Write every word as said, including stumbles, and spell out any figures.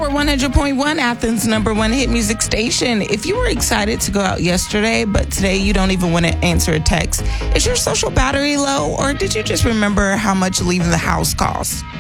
Power one hundred point one, Athens' number one hit music station. If you were excited to go out yesterday, but today you don't even want to answer a text, is your social battery low, or did you just remember how much leaving the house costs?